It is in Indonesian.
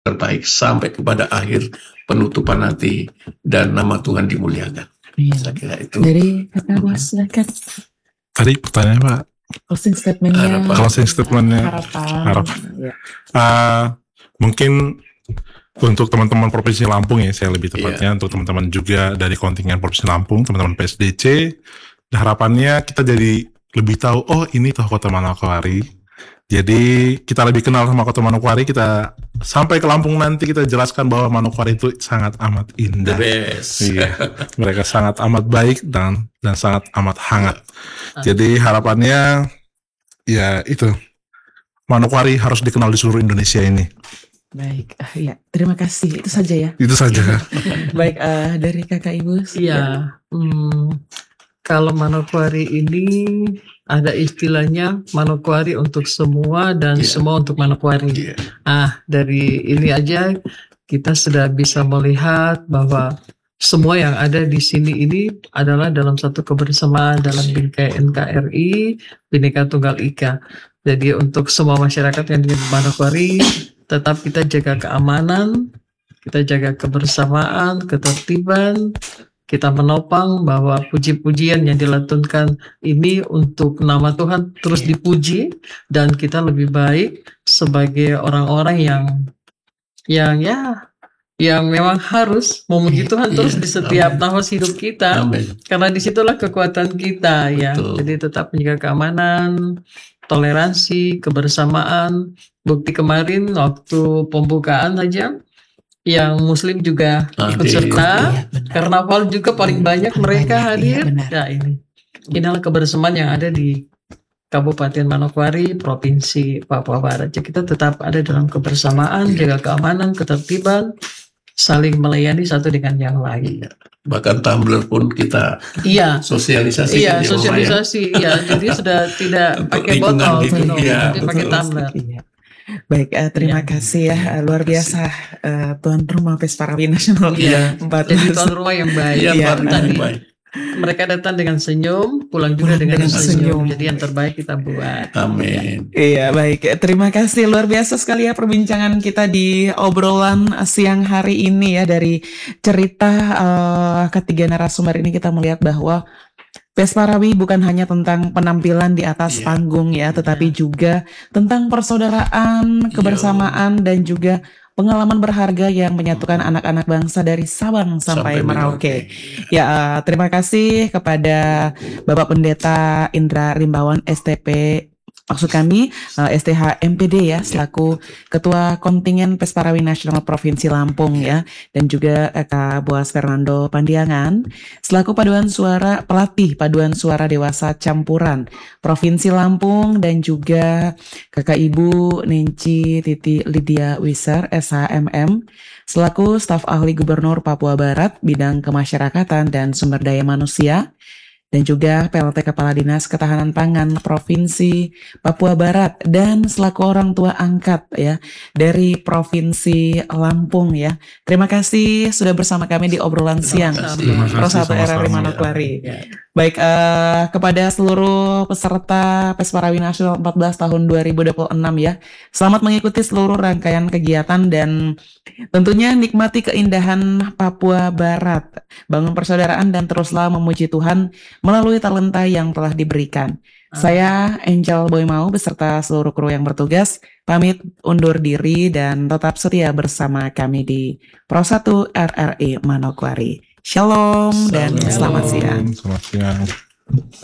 terbaik sampai kepada akhir penutupan nanti dan nama Tuhan dimuliakan. Saya kira itu. Dari Kakak Bos, silakan. Tadi pertanyaannya Pak. Closing statementnya. Harapan. Ya. Mungkin untuk teman-teman Provinsi Lampung ya, saya lebih tepatnya untuk teman-teman juga dari kontingen Provinsi Lampung, teman-teman PSDC, harapannya kita jadi lebih tahu, oh ini toh Kota Manokwari. Jadi kita lebih kenal sama Kota Manokwari, kita sampai ke Lampung nanti kita jelaskan bahwa Manokwari itu sangat amat indah. Iya, mereka sangat amat baik dan sangat amat hangat. Jadi harapannya ya itu, Manokwari harus dikenal di seluruh Indonesia ini. Baik, ya terima kasih. Itu saja ya. Itu saja. Baik, dari Kakak Ibu. Iya. Kalau Manokwari ini ada istilahnya Manokwari untuk semua dan semua untuk Manokwari. Dari ini aja kita sudah bisa melihat bahwa semua yang ada di sini ini adalah dalam satu kebersamaan dalam bingkai NKRI Bhinneka Tunggal Ika. Jadi untuk semua masyarakat yang di Manokwari, tetap kita jaga keamanan, kita jaga kebersamaan, ketertiban. Kita menopang bahwa puji-pujian yang dilantunkan ini untuk nama Tuhan terus dipuji, dan kita lebih baik sebagai orang-orang yang memang harus memuji Tuhan terus di setiap nafas hidup kita. Karena disitulah kekuatan kita ya. Jadi tetap menjaga keamanan, toleransi, kebersamaan. Bukti kemarin waktu pembukaan aja, yang Muslim juga ikut serta, karnaval juga paling banyak mereka hadir. Ya inilah kebersamaan yang ada di Kabupaten Manokwari, Provinsi Papua Barat. Jadi kita tetap ada dalam kebersamaan, jaga keamanan, ketertiban, saling melayani satu dengan yang lain. Bahkan tumbler pun kita sosialisasi. Iya, sosialisasi. Iya, jadi sudah tidak pakai botol, tapi pakai tumbler. Baik, terima kasih ya, luar biasa tuan rumah Pesparawi Nasional. Jadi tuan rumah yang baik. Tadi mereka datang dengan senyum, pulang juga dengan senyum. Jadi yang terbaik kita buat. Amin. Iya, baik. Terima kasih, luar biasa sekali ya perbincangan kita di obrolan siang hari ini ya. Dari cerita ketiga narasumber ini kita melihat bahwa Pesparawi bukan hanya tentang penampilan di atas panggung ya, tetapi juga tentang persaudaraan, kebersamaan, dan juga pengalaman berharga yang menyatukan anak-anak bangsa dari Sabang sampai Merauke. Ya, terima kasih kepada Bapak Pendeta Indra Rimbawan STP, maksud kami STH MPD ya, selaku Ketua Kontingen Pesparawi Nasional Provinsi Lampung ya, dan juga Kak Boas Fernando Pandiangan selaku pelatih paduan suara dewasa campuran Provinsi Lampung, dan juga Kakak Ibu Nenci Titi Lydia Wiser SHMM selaku staf ahli Gubernur Papua Barat bidang kemasyarakatan dan sumber daya manusia, dan juga PLT Kepala Dinas Ketahanan Pangan Provinsi Papua Barat, dan selaku orang tua angkat ya dari Provinsi Lampung ya. Terima kasih sudah bersama kami di obrolan siang Pro 1 RRI Manokwari. Baik, kepada seluruh peserta Pesparawi Nasional 14 tahun 2026 ya, selamat mengikuti seluruh rangkaian kegiatan dan tentunya nikmati keindahan Papua Barat, bangun persaudaraan, dan teruslah memuji Tuhan melalui talenta yang telah diberikan. Saya Angel Boymau beserta seluruh kru yang bertugas pamit undur diri dan tetap setia bersama kami di Pro 1 RRI Manokwari. Shalom dan selamat siang. Selamat siang.